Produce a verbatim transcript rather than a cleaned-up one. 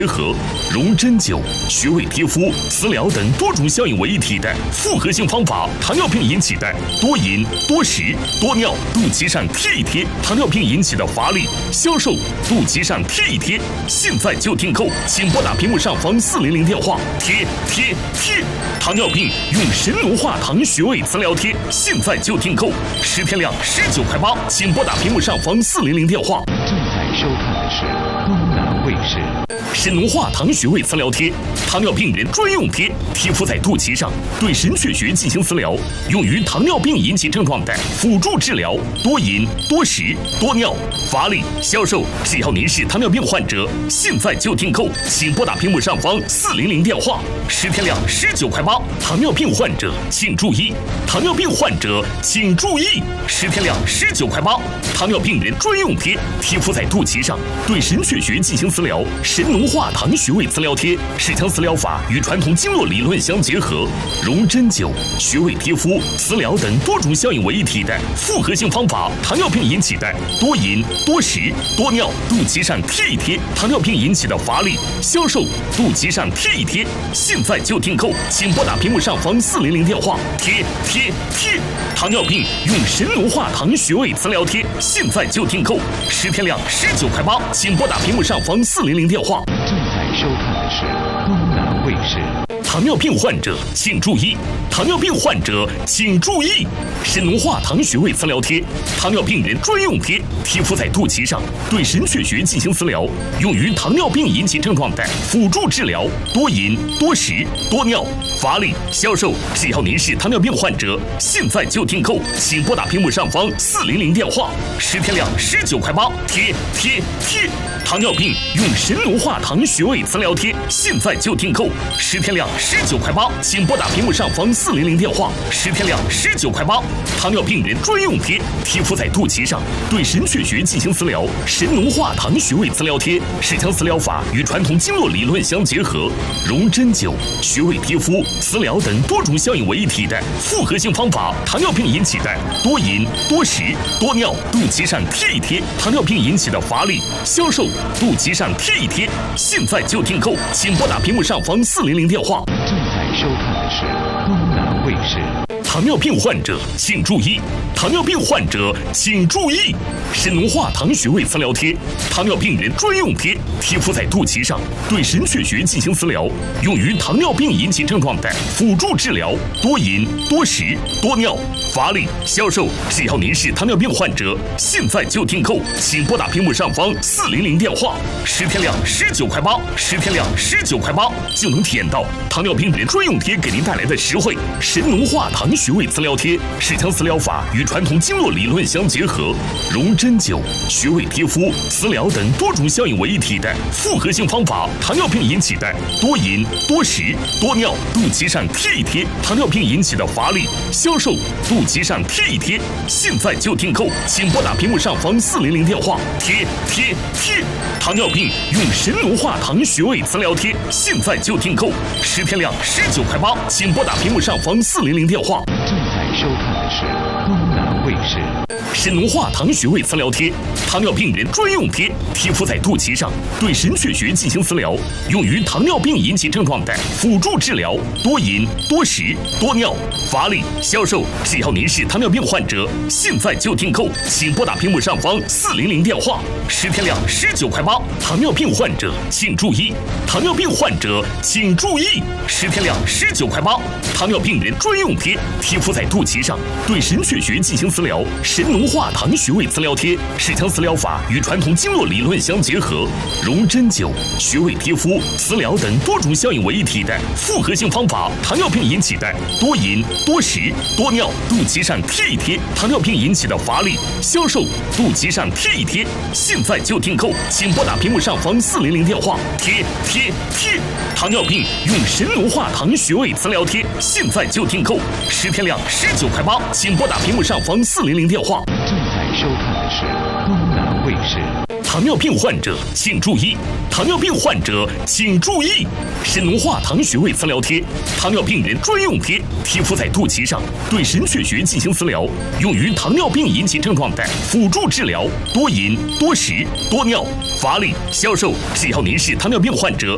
结合溶针灸、穴位贴敷、磁疗等多种效应为一体的复合性方法。糖尿病引起的多饮、多食、多尿、肚脐上贴一贴；糖尿病引起的乏力、消瘦、肚脐上贴一贴。现在就订购，请拨打屏幕上方四零零电话贴贴贴。糖尿病用神农化糖穴位磁疗贴，现在就订购，十天量十九块八，请拨打屏幕上方四零零电话。 正在收看的是东南卫视。 神农化糖穴位磁疗贴，糖尿病人专用贴，贴敷在肚脐上，对神阙穴进行磁疗，用于糖尿病引起症状的辅助治疗。多饮、多食、多尿、乏力、消瘦，只要您是糖尿病患者，现在就订购，请拨打屏幕上方四零零电话，十天量十九块八。糖尿病患者请注意，糖尿病患者请注意，十天量十九块八。糖尿病人专用贴，贴敷在肚脐上，对神阙穴进行磁疗。神农化糖穴位磁疗贴是将磁疗法与传统经络理论相结合，溶针灸、穴位贴敷、磁疗等多种效应为一体的复合性方法。糖尿病引起的多饮、多食、多尿、肚脐上贴一贴；糖尿病引起的乏力、消瘦、肚脐上贴一贴。现在就订购，请拨打屏幕上方四零零电话贴贴贴。糖尿病用神农化糖穴位磁疗贴，现在就订购，十天量十九块八，请拨打屏幕上方四零零电话。 正在收看的是东南卫视。 糖尿病患者请注意，糖尿病患者请注意，神农化糖穴位磁疗贴，糖尿病人专用贴，贴敷在肚脐上，对神阙穴进行磁疗，用于糖尿病引起症状的辅助治疗。多饮、多食、多尿、乏力、消瘦，只要您是糖尿病患者，现在就订购，请拨打屏幕上方四零零电话，十天量十九块八，贴贴贴。糖尿病用神农化糖穴位磁疗贴，现在就订购，十天量十九块八，请拨打屏幕上方四零零电话，十天量十九块八。糖尿病人专用贴，贴敷在肚脐上，对神阙穴进行磁疗。神农化糖穴位磁疗贴是将磁疗法与传统经络理论相结合，溶针灸、穴位贴敷、磁疗等多种效应为一体的复合性方法。糖尿病引起的多饮、多食、多尿、肚脐上贴一贴；糖尿病引起的乏力、消瘦、肚脐上贴一贴。现在就订购，请拨打屏幕上方四零零电话。 正在收看的是东南卫视。 糖尿病患者请注意，糖尿病患者请注意，神农化糖穴位磁疗贴，糖尿病人专用贴，贴敷在肚脐上，对神阙穴进行磁疗，用于糖尿病引起症状的辅助治疗。多饮、多食、多尿、乏力、消瘦，只要您是糖尿病患者，现在就订购，请拨打屏幕上方四零零电话，十天量十九块八，十天量十九块八，就能体验到糖尿病人专用贴给您带来的实惠。神农化糖穴位磁疗贴是将磁疗法与传统经络理论相结合，溶针灸、穴位贴敷、磁疗等多种效应为一体的复合性方法。糖尿病引起的多饮、多食、多尿、肚脐上贴一贴；糖尿病引起的乏力、消瘦、肚脐上贴一贴。现在就订购，请拨打屏幕上方四零零电话贴贴贴。糖尿病用神农化糖穴位磁疗贴，现在就订购，十天量十九块八，请拨打屏幕上方四零零电话。 正在收看的是东南卫视。 神农化糖穴位磁疗贴，糖尿病人专用贴，贴敷在肚脐上，对神阙穴进行磁疗，用于糖尿病引起症状的辅助治疗。多饮、多食、多尿、乏力、消瘦，只要您是糖尿病患者，现在就订购，请拨打屏幕上方四零零电话，十天量十九块八。糖尿病患者请注意，糖尿病患者请注意，十天量十九块八。糖尿病人专用贴，贴敷在肚脐上，对神阙穴进行磁疗。神农化糖穴位磁疗贴是将磁疗法与传统经络理论相结合，溶针灸、穴位贴敷、磁疗等多种效应为一体的复合性方法。糖尿病引起的多饮、多食、多尿、肚脐上贴一贴；糖尿病引起的乏力、消瘦、肚脐上贴一贴。现在就订购，请拨打屏幕上方四零零电话贴贴贴。糖尿病用神农化糖穴位磁疗贴，现在就订购，十天量十九块八，请拨打屏幕上方四零零电话。 正在收看的是东南卫视。 糖尿病患者请注意，糖尿病患者请注意，神农化糖穴位磁疗贴，糖尿病人专用贴，贴敷在肚脐上，对神阙穴进行磁疗，用于糖尿病引起症状的辅助治疗。多饮、多食、多尿、乏力、消瘦，只要您是糖尿病患者，